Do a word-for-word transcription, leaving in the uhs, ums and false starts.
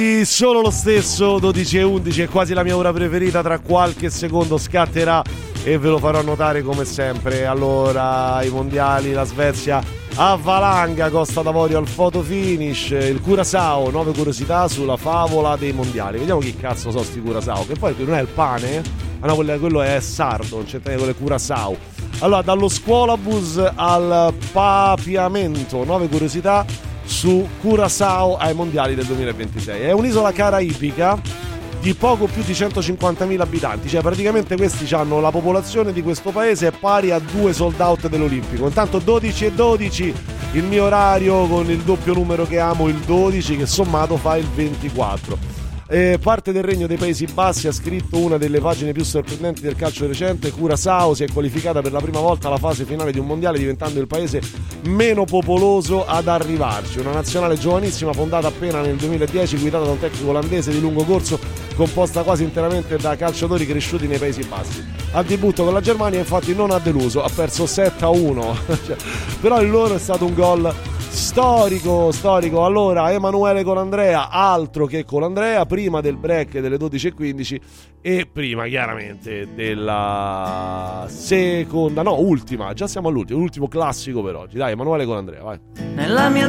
Solo lo stesso, dodici e undici è quasi la mia ora preferita, tra qualche secondo scatterà e ve lo farò notare come sempre. Allora, i mondiali, la Svezia a valanga, Costa d'Avorio al photo finish, il Curaçao, nuove curiosità sulla favola dei mondiali. Vediamo chi cazzo so sti Curaçao, che poi non è il pane, ah no, quello è sardo, non c'è niente, quello è Curaçao. Allora, dallo scuolabus al papiamento, nuove curiosità su Curaçao ai mondiali del duemilaventisei. È un'isola caraibica di poco più di centocinquantamila abitanti, cioè praticamente questi hanno la popolazione di questo paese è pari a due sold out dell'Olimpico. Intanto dodici e dodici il mio orario, con il doppio numero che amo, il dodici, che sommato fa il ventiquattro. Eh, parte del Regno dei Paesi Bassi ha scritto una delle pagine più sorprendenti del calcio recente. Curaçao si è qualificata per la prima volta alla fase finale di un mondiale, diventando il paese meno popoloso ad arrivarci. Una nazionale giovanissima fondata appena nel duemiladieci, guidata da un tecnico olandese di lungo corso, composta quasi interamente da calciatori cresciuti nei Paesi Bassi. Al debutto con la Germania infatti non ha deluso, ha perso sette a uno cioè, però il loro è stato un gol storico, storico. Allora, Emanuele Colandrea, altro che Colandrea, prima del break delle dodici e quindici e prima chiaramente della seconda, no, ultima, già siamo all'ultimo, l'ultimo classico per oggi. Dai, Emanuele Colandrea, vai. Nella mia